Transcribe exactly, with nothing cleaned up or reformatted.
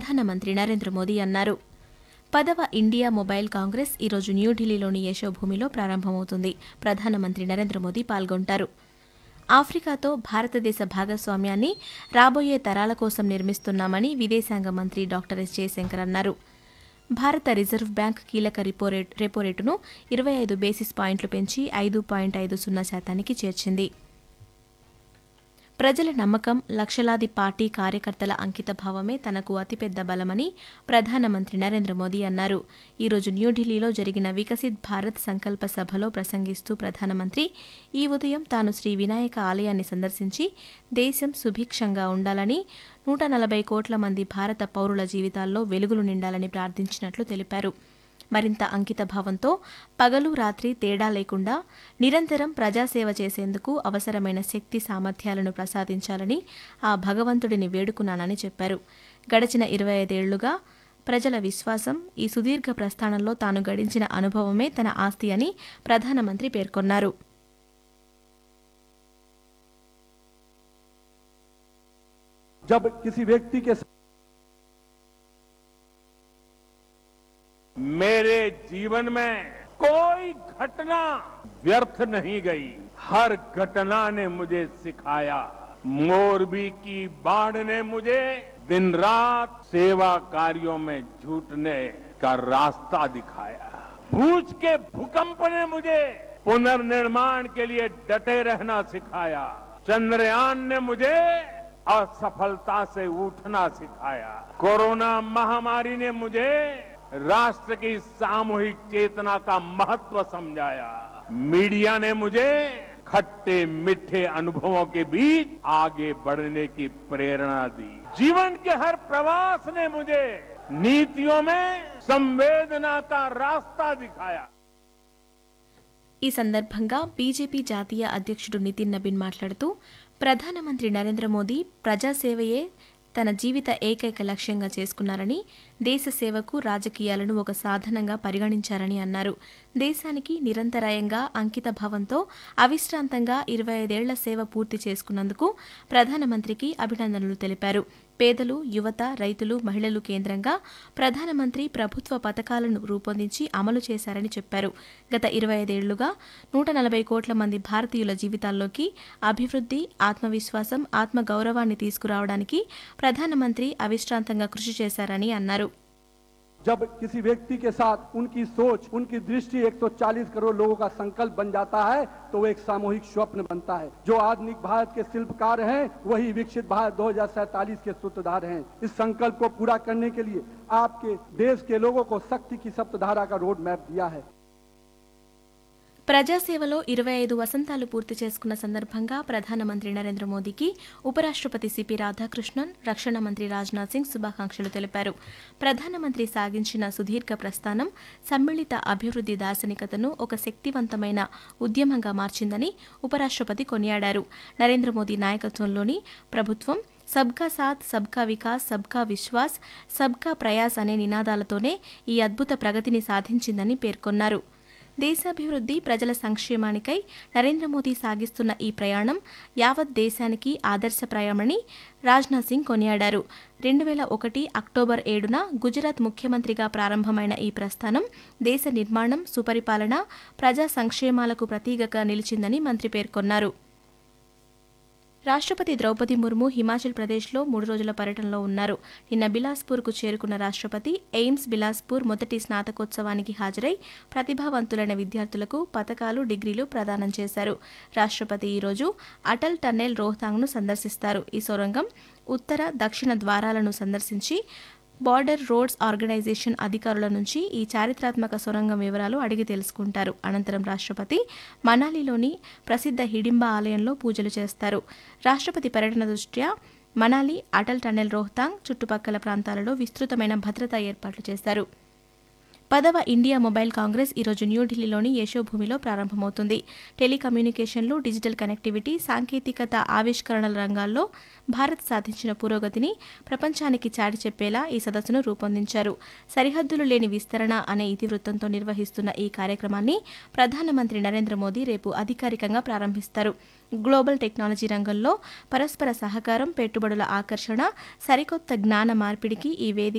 ప్రధానమంత్రి నరేంద్ర మోదీ అన్నారు. పదవ ఇండియా మొబైల్ కాంగ్రెస్ ఈరోజు న్యూఢిల్లీలోని యశోభూమిలో ప్రారంభమవుతుంది. ప్రధానమంత్రి నరేంద్ర మోదీ పాల్గొంటారు. ఆఫ్రికాతో భారతదేశ భాగస్వామ్యాన్ని రాబోయే తరాల కోసం నిర్మిస్తున్నామని విదేశాంగ మంత్రి డాక్టర్ ఎస్ జయశంకర్ అన్నారు. భారత రిజర్వ్ బ్యాంక్ కీలక రిపోరేట్ రెపోరేటును ఇరవై ఐదు బేసిస్ పాయింట్లు పెంచి ఐదు పాయింట్ ఐదు సున్నా శాతానికి చేర్చింది. ప్రజల నమ్మకం, లక్షలాది పార్టీ కార్యకర్తల అంకితభావమే తనకు అతిపెద్ద బలమని ప్రధానమంత్రి నరేంద్ర మోదీ అన్నారు. ఈరోజు న్యూఢిల్లీలో జరిగిన వికసిత్ భారత్ సంకల్ప సభలో ప్రసంగిస్తూ ప్రధానమంత్రి ఈ ఉదయం తాను శ్రీ వినాయక ఆలయాన్ని సందర్శించి దేశం సుభిక్షంగా ఉండాలని, నూట నలభై కోట్ల మంది భారత పౌరుల జీవితాల్లో వెలుగులు నిండాలని ప్రార్థించినట్లు తెలిపారు. మరింత అంకితభావంతో పగలు రాత్రి తేడా లేకుండా నిరంతరం ప్రజాసేవ చేసేందుకు అవసరమైన శక్తి సామర్థ్యాలను ప్రసాదించాలని ఆ భగవంతుడిని వేడుకున్నానని చెప్పారు. గడిచిన ఇరవై ఐదేళ్లుగా ప్రజల విశ్వాసం, ఈ సుదీర్ఘ ప్రస్థానంలో తాను గడించిన అనుభవమే తన ఆస్తి అని ప్రధానమంత్రి పేర్కొన్నారు. जब किसी व्यक्ति के मेरे जीवन में कोई घटना व्यर्थ नहीं गई, हर घटना ने मुझे सिखाया। मोरबी की बाढ़ ने मुझे दिन रात सेवा कार्यों में जुटने का रास्ता दिखाया। भूज के भूकंप ने मुझे पुनर्निर्माण के लिए डटे रहना सिखाया। चंद्रयान ने मुझे असफलता से उठना सिखाया। कोरोना महामारी ने मुझे राष्ट्र की सामूहिक चेतना का महत्व समझाया। मीडिया ने मुझे खट्टे मीठे अनुभवों के बीच आगे बढ़ने की प्रेरणा दी। जीवन के हर प्रवास ने मुझे नीतियों में संवेदना का रास्ता दिखाया। ఈ సందర్భంగా బీజేపీ జాతీయ అధ్యక్షుడు నితిన్ నబీన్ మాట్లాడుతూ ప్రధానమంత్రి నరేంద్ర మోదీ ప్రజాసేవయే తన జీవిత ఏకైక లక్ష్యంగా చేసుకున్నారని, దేశ సేవకు రాజకీయాలను ఒక సాధనంగా పరిగణించారని అన్నారు. దేశానికి నిరంతరాయంగా అంకిత భావంతో అవిశ్రాంతంగా ఇరవై ఐదేళ్ల సేవ పూర్తి చేసుకున్నందుకు ప్రధానమంత్రికి అభినందనలు తెలిపారు. పేదలు, యువత, రైతులు, మహిళలు కేంద్రంగా ప్రధానమంత్రి ప్రభుత్వ పథకాలను రూపొందించి అమలు చేశారని చెప్పారు. గత ఇరవై ఐదేళ్లుగా నూట నలభై కోట్ల మంది భారతీయుల జీవితాల్లోకి అభివృద్ధి, ఆత్మవిశ్వాసం, ఆత్మగౌరవాన్ని తీసుకురావడానికి ప్రధానమంత్రి అవిశ్రాంతంగా కృషి చేశారని అన్నారు. जब किसी व्यक्ति के साथ उनकी सोच, उनकी दृष्टि एक सौ चालीस करोड़ लोगों का संकल्प बन जाता है तो वो एक सामूहिक स्वप्न बनता है। जो आधुनिक भारत के शिल्पकार हैं वही विकसित भारत दो हजार सैंतालीस के सूत्रधार हैं। इस संकल्प को पूरा करने के लिए आपके देश के लोगों को शक्ति की सप्तधारा का रोड मैप दिया है। ప్రజాసేవలో ఇరవై ఐదు వసంతాలు పూర్తి చేసుకున్న సందర్భంగా ప్రధానమంత్రి నరేంద్ర మోదీకి ఉపరాష్ట్రపతి సిపి రాధాకృష్ణన్, రక్షణ మంత్రి రాజ్నాథ్ సింగ్ శుభాకాంక్షలు తెలిపారు. ప్రధానమంత్రి సాగించిన సుదీర్ఘ ప్రస్థానం సమ్మిళిత అభివృద్ధి దార్శనికతను ఒక శక్తివంతమైన ఉద్యమంగా మార్చిందని ఉపరాష్ట్రపతి కొనియాడారు. నరేంద్ర మోదీ నాయకత్వంలోని ప్రభుత్వం సబ్కా సాథ్, సబ్కా వికాస్, సబ్కా విశ్వాస్, సబ్కా ప్రయాస్ అనే నినాదాలతోనే ఈ అద్భుత ప్రగతిని సాధించిందని పేర్కొన్నారు. దేశాభివృద్ధి, ప్రజల సంక్షేమానికై నరేంద్ర మోదీ సాగిస్తున్న ఈ ప్రయాణం యావత్ దేశానికి ఆదర్శప్రాయమని రాజ్నాథ్ సింగ్ కొనియాడారు. రెండు వేల ఒకటి అక్టోబర్ ఏడున గుజరాత్ ముఖ్యమంత్రిగా ప్రారంభమైన ఈ ప్రస్థానం దేశ నిర్మాణం, సుపరిపాలన, ప్రజా సంక్షేమాలకు ప్రతీకగా నిలిచిందని మంత్రి పేర్కొన్నారు. రాష్ట్రపతి ద్రౌపది ముర్ము హిమాచల్ ప్రదేశ్లో మూడు రోజుల పర్యటనలో ఉన్నారు. నిన్న బిలాస్పూర్కు చేరుకున్న రాష్ట్రపతి ఎయిమ్స్ బిలాస్పూర్ మొదటి స్నాతకోత్సవానికి హాజరై ప్రతిభావంతులైన విద్యార్థులకు పతకాలు, డిగ్రీలు ప్రదానం చేశారు. రాష్ట్రపతి ఈరోజు అటల్ టన్నెల్ రోహతాంగ్ను సందర్శిస్తారు. ఈ సొరంగం ఉత్తర, దక్షిణ ద్వారాలను సందర్శించి బార్డర్ రోడ్స్ ఆర్గనైజేషన్ అధికారుల నుంచి ఈ చారిత్రాత్మక సొరంగం వివరాలు అడిగి తెలుసుకుంటారు. అనంతరం రాష్ట్రపతి మనాలిలోని ప్రసిద్ధ హిడింబా ఆలయంలో పూజలు చేస్తారు. రాష్ట్రపతి పర్యటన దృష్ట్యా మనాలి, అటల్ టన్నెల్ రోహతాంగ్ చుట్టుపక్కల ప్రాంతాలలో విస్తృతమైన భద్రతా ఏర్పాట్లు చేశారు. పదవ ఇండియా మొబైల్ కాంగ్రెస్ ఈరోజు న్యూఢిల్లీలోని యశోభూమిలో ప్రారంభమవుతుంది. టెలికమ్యూనికేషన్లు, డిజిటల్ కనెక్టివిటీ, సాంకేతికత, ఆవిష్కరణల రంగాల్లో భారత్ సాధించిన పురోగతిని ప్రపంచానికి చాటి చెప్పేలా ఈ సదస్సును రూపొందించారు. సరిహద్దులు లేని విస్తరణ అనే ఇతివృత్తంతో నిర్వహిస్తున్న ఈ కార్యక్రమాన్ని ప్రధానమంత్రి నరేంద్ర మోదీ రేపు అధికారికంగా ప్రారంభిస్తారు. గ్లోబల్ టెక్నాలజీ రంగంలో పరస్పర సహకారం, పెట్టుబడుల ఆకర్షణ, సరికొత్త జ్ఞాన మార్పిడికి ఈ వేదిక